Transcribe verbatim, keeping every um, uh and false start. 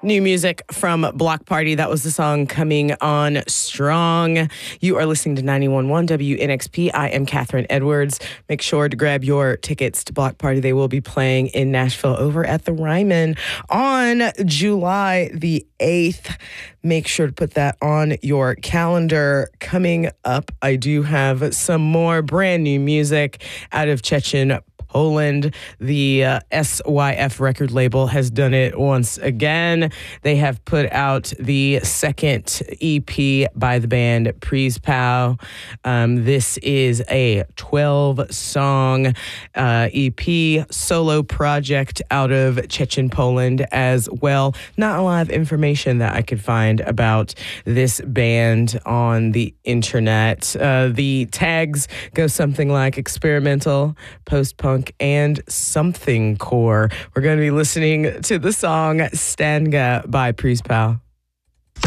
New music from Block Party. That was the song Coming On Strong. You are listening to ninety-one point one W N X P. I am Catherine Edwards. Make sure to grab your tickets to Block Party. They will be playing in Nashville over at the Ryman on July the eighth. Make sure to put that on your calendar. Coming up, I do have some more brand new music out of Chechen, Poland. The uh, S Y F record label has done it once again. They have put out the second E P by the band Przypał. Um, this is a twelve-song uh, E P solo project out of Chechen, Poland as well. Not a lot of information that I could find about this band on the internet. Uh, the tags go something like experimental, post-punk, and something core. We're going to be listening to the song Stanga by Przypał.